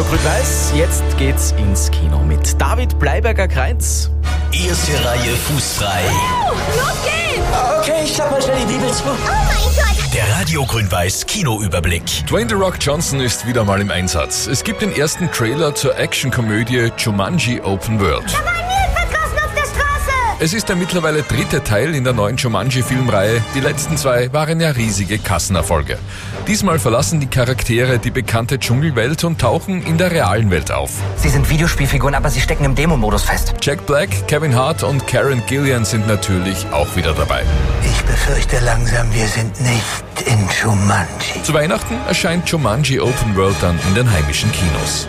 Radio Grün-Weiß. Jetzt geht's ins Kino mit David Bleiberger-Kreinz. Erste Reihe fußfrei. Los geht's! Okay, ich klapp mal schnell die Bibel zu. Oh mein Gott! Der Radio Grün-Weiß Kinoüberblick. Dwayne The Rock Johnson ist wieder mal im Einsatz. Es gibt den ersten Trailer zur Actionkomödie Jumanji Open World. Da war Nilpferd draußen auf der Straße! Es ist der mittlerweile dritte Teil in der neuen Jumanji-Filmreihe. Die letzten zwei waren ja riesige Kassenerfolge. Diesmal verlassen die Charaktere die bekannte Dschungelwelt und tauchen in der realen Welt auf. Sie sind Videospielfiguren, aber sie stecken im Demo-Modus fest. Jack Black, Kevin Hart und Karen Gillan sind natürlich auch wieder dabei. Ich befürchte langsam, wir sind nicht in Jumanji. Zu Weihnachten erscheint Jumanji Open World dann in den heimischen Kinos.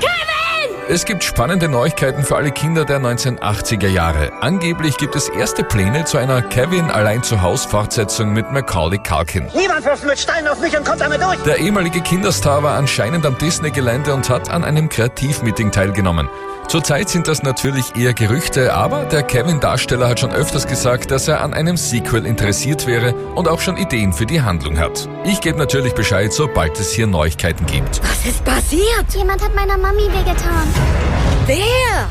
Es gibt spannende Neuigkeiten für alle Kinder der 1980er Jahre. Angeblich gibt es erste Pläne zu einer Kevin-Allein-zu-Haus-Fortsetzung mit Macaulay Culkin. Niemand wirft mit Steinen auf mich und kommt damit durch. Der ehemalige Kinderstar war anscheinend am Disney-Gelände und hat an einem Kreativmeeting teilgenommen. Zurzeit sind das natürlich eher Gerüchte, aber der Kevin-Darsteller hat schon öfters gesagt, dass er an einem Sequel interessiert wäre und auch schon Ideen für die Handlung hat. Ich gebe natürlich Bescheid, sobald es hier Neuigkeiten gibt. Was ist passiert? Jemand hat meiner Mami wehgetan. Wer?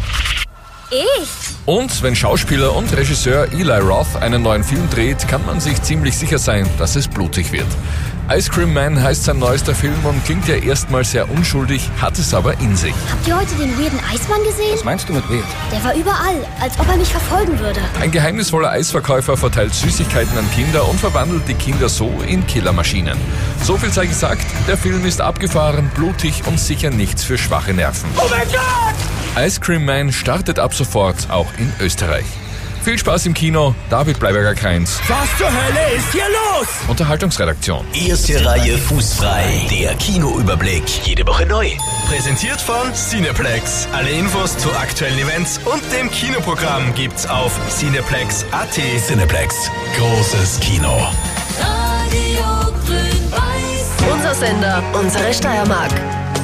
Ich? Und wenn Schauspieler und Regisseur Eli Roth einen neuen Film dreht, kann man sich ziemlich sicher sein, dass es blutig wird. Ice Cream Man heißt sein neuester Film und klingt ja erstmal sehr unschuldig, hat es aber in sich. Habt ihr heute den weirden Eismann gesehen? Was meinst du mit weird? Der war überall, als ob er mich verfolgen würde. Ein geheimnisvoller Eisverkäufer verteilt Süßigkeiten an Kinder und verwandelt die Kinder so in Killermaschinen. So viel sei gesagt, der Film ist abgefahren, blutig und sicher nichts für schwache Nerven. Oh mein Gott! Ice Cream Man startet ab sofort auch in Österreich. Viel Spaß im Kino, David Bleiberger-Kreinz. Was zur Hölle ist hier los? Unterhaltungsredaktion. Erste Reihe fußfrei. Der Kinoüberblick. Jede Woche neu. Präsentiert von Cineplex. Alle Infos zu aktuellen Events und dem Kinoprogramm gibt's auf cineplex.at. Cineplex. Großes Kino. Radio Grün-Weiß. Unser Sender, unsere Steiermark.